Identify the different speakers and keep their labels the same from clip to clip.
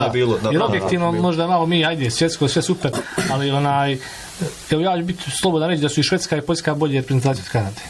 Speaker 1: Jer objektivno možda malo mi, ajde, svjetsko, sve super, ali evo ja ću biti slobodan reći da su i Švedska i Poljska bolje reprezentacije od Kanade.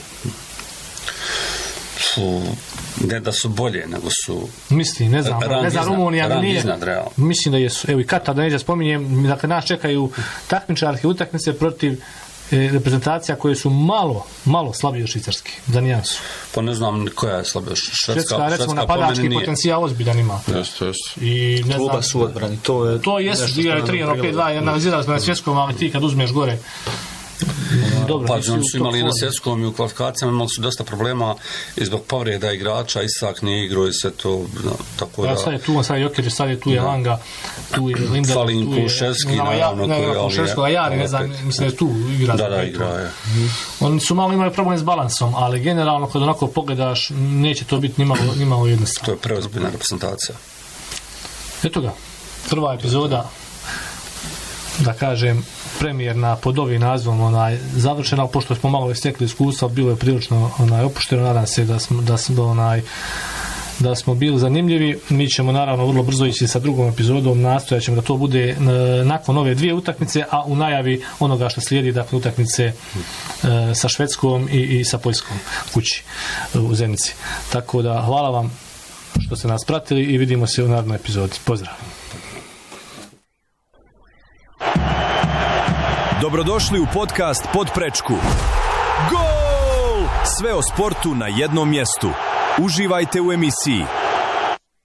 Speaker 2: Ne da su bolje, nego su...
Speaker 1: Mislim, ne znam Rumunija, nije. Mislim da jesu. Evo i Katar, da neđe spominjem, dakle nas čekaju takmičarske utakmice protiv reprezentacija koje su malo slabije od Švicarske, za nijansu.
Speaker 2: Pa ne znam koja je slabija.
Speaker 1: Švedska recimo napadački potencijal ozbiljan ima. I ne
Speaker 3: znam, su odbrani,
Speaker 1: to jesu, igraju 3-5-2, analizirali smo na svjetskom, ali ti kad uzmeš gore. Dobro,
Speaker 2: pa oni su imali i na svjetskom i u kvalifikacijama, imali su dosta problema i zbog povreda igrača, Isak nije igrao i sve to, tako da...
Speaker 1: Sad je tu, sad je Jokić, sad je tu je Langa, tu je Lindar,
Speaker 2: Falin, Kuševski, naravno.
Speaker 1: Kuševsko, a Jari, ne znam, mislim da je tu igra.
Speaker 2: Da, igra je.
Speaker 1: Oni su malo imali problem s balansom, ali generalno kad onako pogledaš, neće to biti nimalo jednostavno.
Speaker 2: To je preozbiljna reprezentacija.
Speaker 1: Eto ga, prva epizoda, da kažem, premijerna pod ovim nazivom završena, pošto smo malo stekli iskustva, bilo je prilično opušteno, nadam se da smo bili zanimljivi. Mi ćemo naravno vrlo brzo ići sa drugom epizodom, nastojat ćemo da to bude nakon ove 2 utakmice, a u najavi onoga što slijedi, dakle utakmice sa Švedskom i sa Poljskom kući u Zenici. Tako da hvala vam što ste nas pratili i vidimo se u narednoj epizodi. Pozdrav!
Speaker 4: Dobrodošli u podcast Podprečku. Gol! Sve o sportu na jednom mjestu. Uživajte u emisiji.